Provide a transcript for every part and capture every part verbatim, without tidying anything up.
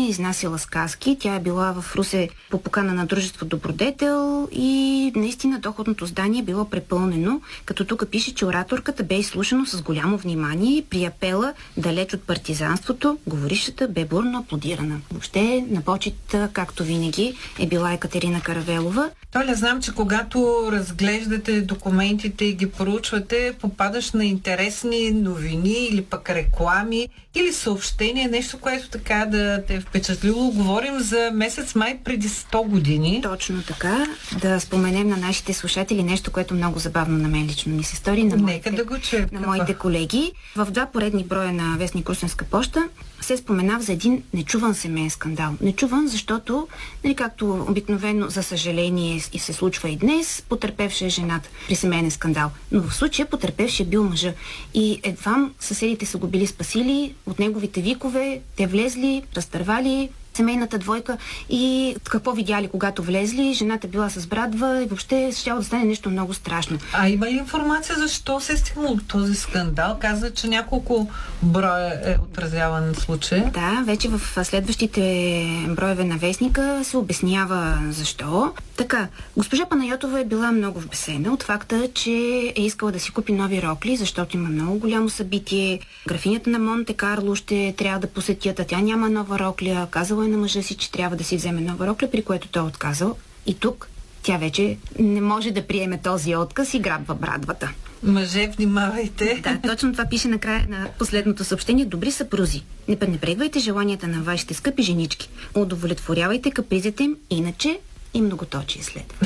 е изнасяла сказки. Тя е била в Русе по покана на дружество Добродетел и наистина доходното здание е било препълнено, като тук пише, че ораторката бе изслушано с голямо внимание и при апела далеч от партизанството, говорищата бе бурно аплодирана. Въобще на почет, както винаги, е била Екатерина Каравелова. Толя, знам, че когато разглеждате документите и ги проучвате, попадаш на интересни новини или пък реклами или съобщения, нещо, което така да те е впечатлило. Говорим за месец май преди сто години. Точно така. Да споменем на нашите слушатели нещо, което много забавно на мен лично ми се стори. На моите, Нека да го чуем. На моите колеги. В два поредни броя на вестник Русенска поща се споменава за един нечуван семейен скандал. Нечуван, защото, нали, както обикновено, за съжаление и се случва и днес, потърпевша е жената при семейен скандал. Но в случая потърпевши е бил мъжа. И едвам съседите са го били спасили от неговите викове, те влезли, разтървали семейната двойка и какво видяли, когато влезли, жената била с брадва и въобще щяло да стане нещо много страшно. А има ли информация защо се е стигнало до този скандал? Казва, че няколко броя е отразяван случай. Да, вече в следващите броеве на вестника се обяснява защо. Така, госпожа Панайотова е била много вбесена от факта, че е искала да си купи нови рокли, защото има много голямо събитие. Графинята на Монте Карло ще трябва да посетят, а тя няма нова рокля. Казала е на мъжа си, че трябва да си вземе нова рокля, при което той е отказал. И тук тя вече не може да приеме този отказ и грабва брадвата. Мъже, внимавайте. Да, точно това пише накрая на последното съобщение. Добри съпрузи. Не пренебрегвайте желанията на вашите скъпи женички. Удовлетворявайте капризите им, иначе и многоточие следва.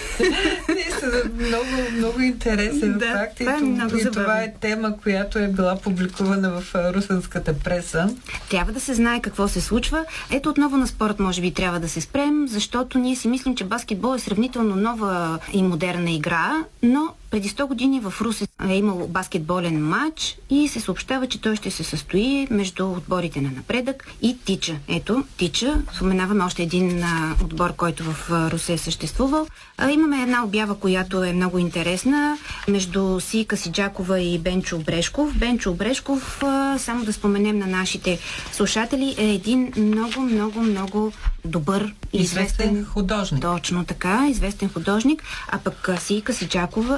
Наистина, много, много интересен да, факт. Това е, много и това е тема, която е била публикувана в русенската преса. Трябва да се знае какво се случва. Ето отново на спорт може би трябва да се спрем, защото ние си мислим, че баскетбол е сравнително нова и модерна игра, но преди сто години в Русе е имало баскетболен матч и се съобщава, че той ще се състои между отборите на Напредък и Тича. Ето, Тича. Споменаваме още един а, отбор, който в а, Русе е съществувал. А, имаме една обява, която е много интересна между Сийка Сиджакова и Бенчо Брешков. Бенчо Брешков, а, само да споменем на нашите слушатели, е един много, много, много добър и известен, известен художник. Точно така, известен художник. А пък Сийка Сиджакова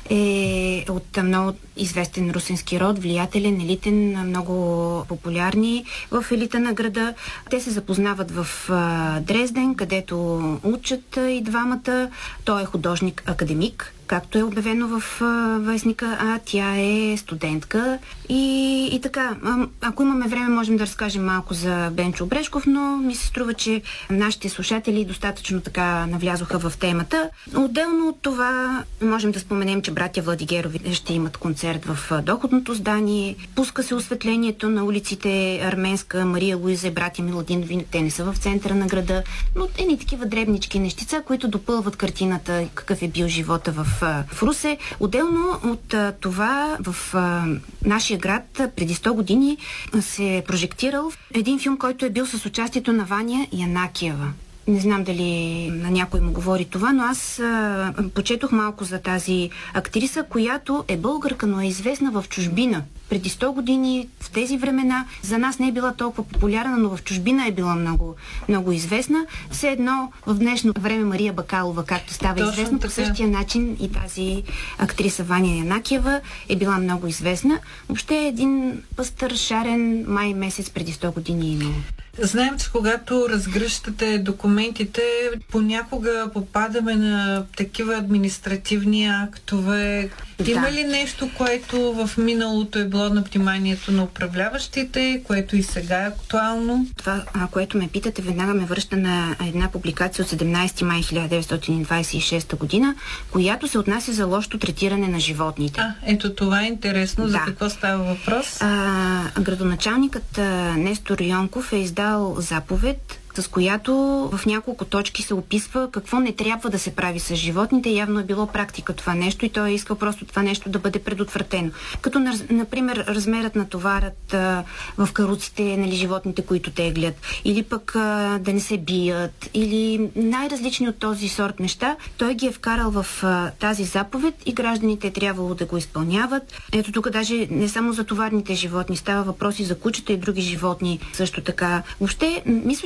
е от много известен русенски род, влиятелен, елитен, много популярни в елита на града. Те се запознават в а, Дрезден, където учат а, и двамата. Той е художник-академик, както е обявено в а, вестника, а тя е студентка. И, и така, а, ако имаме време, можем да разкажем малко за Бенчо Брешков, но ми се струва, че нашите слушатели достатъчно така навлязоха в темата. Отделно от това, можем да споменем, че братя Владигерови ще имат концерт в доходното здание. Пуска се осветлението на улиците Арменска, Мария Луиза и братя Миладинови. Те не са в центъра на града, но едни такива дребнички нещица, които допълват картината, какъв е бил живота в, в Русе. Отделно от това, в нашия град преди сто години се е прожектирал един филм, който е бил с участието на Ваня Янакиева. Не знам дали на някой му говори това, но аз а, почетох малко за тази актриса, която е българка, но е известна в чужбина. Преди сто години, в тези времена, за нас не е била толкова популярна, но в чужбина е била много, много известна. Все едно в днешно време Мария Бакалова, както става Точно известно, така. По същия начин и тази актриса Ваня Янакиева е била много известна. Въобще един пъстър шарен май месец преди сто години е имало. Знаем, че когато разгръщате документите, понякога попадаме на такива административни актове. Да. Има ли нещо, което в миналото е било на вниманието на управляващите, което и сега е актуално? Това, което ме питате, веднага ме връща на една публикация от седемнайсети май хиляда деветстотин двайсет и шеста година, която се отнася за лошото третиране на животните. А, ето това е интересно. Да. За какво става въпрос? А, градоначалникът Нестор Йонков е издал заповед, с която в няколко точки се описва какво не трябва да се прави с животните. Явно е било практика това нещо и той е искал просто това нещо да бъде предотвратено. Като, например, размерът на товарът а, в каруците, нали, животните, които теглят, или пък а, да не се бият, или най-различни от този сорт неща. Той ги е вкарал в а, тази заповед и гражданите е трябвало да го изпълняват. Ето тук даже не само за товарните животни, става въпроси за кучета и други животни също така. Въобще, мисля,